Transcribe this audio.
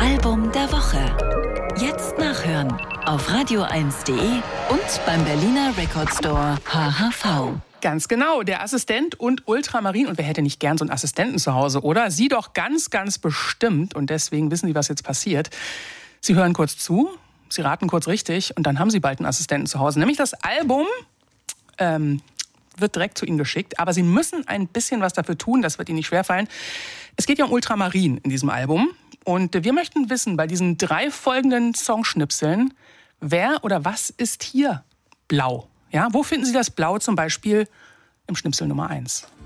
Album der Woche. Jetzt nachhören auf radio1.de und beim Berliner Record Store HHV. Ganz genau, der Assistent und Ultramarin. Und wer hätte nicht gern so einen Assistenten zu Hause, oder? Sie doch ganz, ganz bestimmt. Und deswegen wissen Sie, was jetzt passiert. Sie hören kurz zu, Sie raten kurz richtig und dann haben Sie bald einen Assistenten zu Hause. Nämlich das Album wird direkt zu Ihnen geschickt. Aber Sie müssen ein bisschen was dafür tun, das wird Ihnen nicht schwerfallen. Es geht ja um Ultramarin in diesem Album. Und wir möchten wissen, bei diesen 3 folgenden Songschnipseln, wer oder was ist hier blau? Ja, wo finden Sie das Blau zum Beispiel im Schnipsel Nummer 1?